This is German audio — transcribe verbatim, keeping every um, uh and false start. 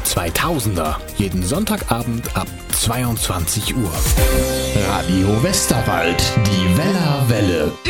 zweitausender. Jeden Sonntagabend ab zweiundzwanzig Uhr. Radio Westerwald, die Weller Welle.